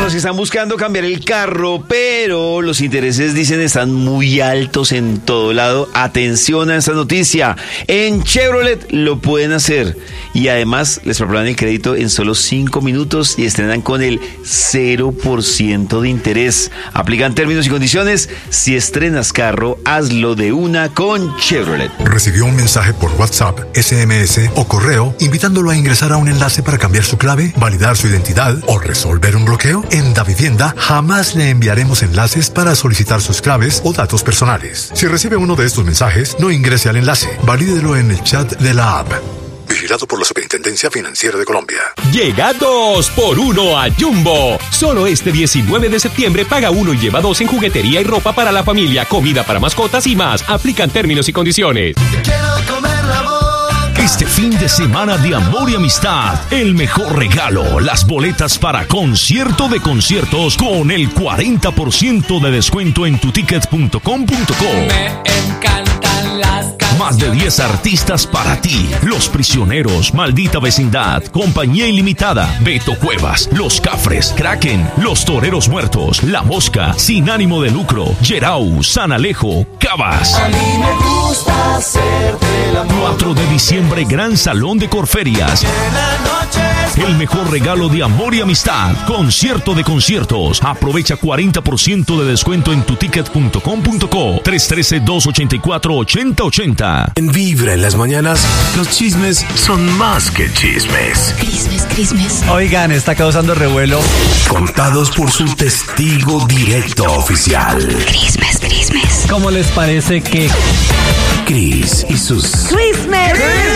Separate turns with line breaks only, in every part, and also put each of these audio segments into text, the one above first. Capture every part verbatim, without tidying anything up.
los que están buscando cambiar el carro, pero los intereses, dicen, están muy altos en todo lado. Atención a esta noticia. En Chevrolet lo pueden hacer. Y además les preparan el crédito en solo cinco minutos y estrenan con el cero por ciento de interés. Aplican términos y condiciones. Si estrenas carro, hazlo de una con Chevrolet.
¿Recibió un mensaje por WhatsApp, S M S o correo invitándolo a ingresar a un enlace para cambiar su clave, validar su identidad o resolver un bloqueo? En Davivienda jamás le enviaremos enlaces para solicitar sus claves o datos personales. Si recibe uno de estos mensajes, no ingrese al enlace. Valídelo en el chat de la app. Vigilado por la Superintendencia Financiera de Colombia.
Llega dos por uno a Jumbo. Solo este diecinueve de septiembre paga uno y lleva dos en juguetería y ropa para la familia, comida para mascotas y más. Aplican términos y condiciones.
Quiero comer la boca.
Este fin de semana de amor y amistad, el mejor regalo, las boletas para concierto de conciertos con el cuarenta por ciento de descuento en tuticket punto com punto co.
Me encantan las canciones.
Más de diez artistas para ti. Los Prisioneros, Maldita Vecindad, Compañía Ilimitada, Beto Cuevas, Los Cafres, Kraken, Los Toreros Muertos, La Mosca, Sin Ánimo de Lucro, Yerau, San Alejo, Cabas.
A mí me gusta hacerte el amor.
cuatro de diciembre, Gran Salón de Corferias. El mejor regalo de amor y amistad. Concierto de conciertos. Aprovecha cuarenta por ciento de descuento en tuticket punto com punto co. tres uno tres, dos ocho cuatro, ocho cero ocho cero.
En Vibra en las mañanas, los chismes son más que chismes.
Crismes, crismes.
Oigan, está causando revuelo.
Contados por su testigo directo oficial.
Crismes, crismes.
¿Cómo les parece que
Cris y sus...
Crismes.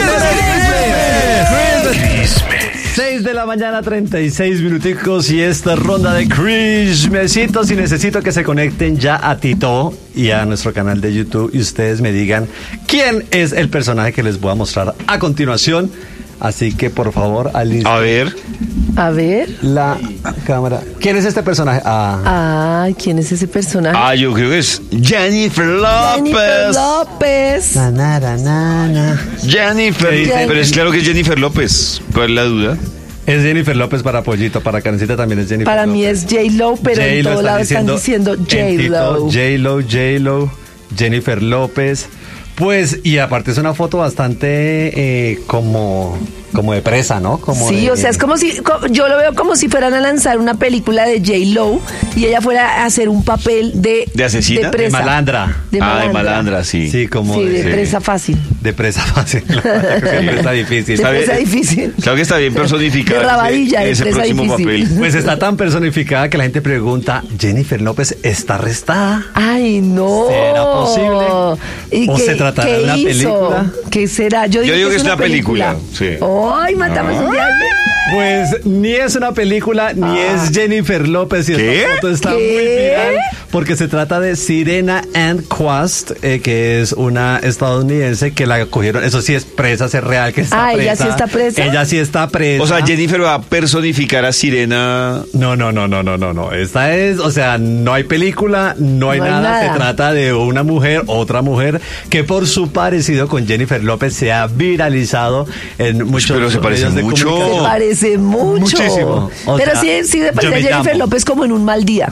seis de la mañana, treinta y seis minuticos, y esta ronda de crismecitos, y necesito que se conecten ya a Tito y a nuestro canal de YouTube y ustedes me digan quién es el personaje que les voy a mostrar a continuación. Así que por favor, alisten.
A ver.
A ver.
La cámara. ¿Quién es este personaje? Ah.
Ay, ¿quién es ese personaje?
Ah, yo creo que es Jennifer López.
Jennifer López.
Na, na, na, na, na.
Jennifer.
Jennifer.
Pero es claro que es Jennifer López. ¿Cuál es la duda?
Es Jennifer López para Pollito, para Karencita también es Jennifer
Para
López.
mí es J-Lo, pero en
J-Lo
todo lado están diciendo J-Lo.
J-Lo, J-Lo, Jennifer López. Pues, y aparte es una foto bastante eh, como, como de presa, ¿no? Como
Sí,
de,
o sea, es como si, co- yo lo veo como si fueran a lanzar una película de J-Lo y ella fuera a hacer un papel de...
¿De asesina?
De presa.
De malandra.
De
Ah,
malandra.
de malandra, sí.
Sí, como
Sí, de
Sí.
presa fácil.
de presa fácil. De presa difícil.
De
Está bien.
presa difícil.
Claro que está bien personificado.
De rabadilla, de
ese
presa
próximo
difícil.
papel.
Pues está tan personificada que la gente pregunta, ¿Jennifer López está arrestada?
Ay, no.
¿Será posible?
¿Y
¿O
qué-
se tratará
qué
de una
hizo?
película?
¿Qué será? Yo digo,
Yo digo
que es una película.
sí.
Ay, matamos un día.
Pues ni es una película, ni es Jennifer López. Y
¿Qué?
esta foto está
¿Qué?
muy viral porque se trata de Sirena Ann Quast, eh, que es una estadounidense que la cogieron. Eso sí es presa, es real que está
Ah,
presa.
¿ella sí está presa?
Ella sí está presa.
O sea, Jennifer va a personificar a Sirena.
No, no, no, no, no, no, no. Esta es, o sea, no hay película, no hay,
No hay
nada.
nada.
Se trata de una mujer, otra mujer, que por su parecido con Jennifer López se ha viralizado en muchos
pero se parece
medios de
mucho.
comunicación.
Me parece mucho.
Muchísimo. O
Pero
sea,
sí, sí me
yo
parece
me
a Jennifer
llamo.
López como en un mal día.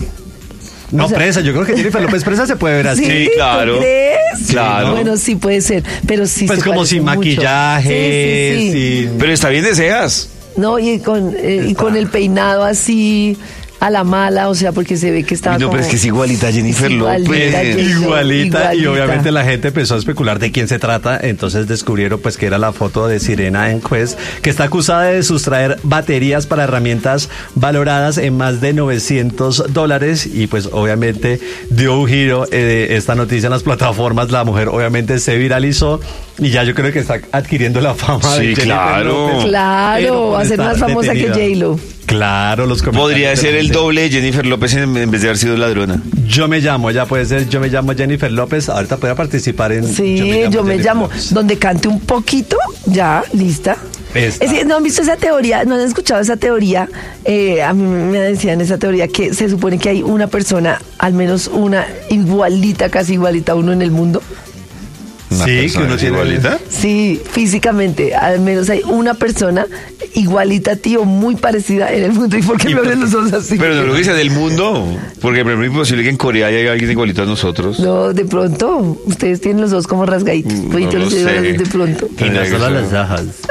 No,
O sea-
presa, yo creo que Jennifer López presa se puede ver así.
Sí,
¿tú
claro.
crees?
Claro.
Bueno, sí puede ser, pero sí
Pues
se
como
parece
sin
mucho.
maquillaje,
Sí, sí, sí.
sin...
Pero está bien de cejas.
No, y con, eh, y
Está.
con el peinado así a la mala, o sea, porque se ve que está
Uy, no,
como...
pero es que es igualita a Jennifer
Igualita,
López.
J-Lo.
Igualita, y
Igualita.
obviamente la gente empezó a especular de quién se trata, entonces descubrieron pues que era la foto de Sirena en Quest, que está acusada de sustraer baterías para herramientas valoradas en más de novecientos dólares, y pues obviamente dio un giro eh, esta noticia en las plataformas. La mujer obviamente se viralizó y ya yo creo que está adquiriendo la fama
Sí,
de Jennifer
claro.
López. Pero
Claro,
por
va a ser
estar
más famosa
detenida.
que J-Lo.
Claro, los comentarios
Podría
de
ser
la
el
gente.
doble de Jennifer López en, en vez de haber sido ladrona.
Yo me llamo, ya puede ser, yo me llamo Jennifer López. Ahorita podría participar en
Sí, yo me
Jennifer
llamo.
López.
Donde cante un poquito, ya, lista.
Está.
Es que, ¿no han visto esa teoría? ¿No han escuchado esa teoría? Eh, a mí me decían esa teoría que se supone que hay una persona, al menos una igualita, casi igualita a uno en el mundo.
¿Una
Sí, que
persona
uno
es
tiene-
igualita?
Sí, físicamente, al menos hay una persona igualita a ti o muy parecida en el mundo. ¿Y por qué me abren los ojos así?
Pero no lo que sea del mundo, porque por ejemplo, es imposible que en Corea haya alguien igualito a nosotros.
No, de pronto, ustedes tienen los ojos como rasgaditos.
Mm,
Pues,
no
yo
lo
los veo
sé.
de pronto.
Y no
Tendría que
solo
ser.
las cejas.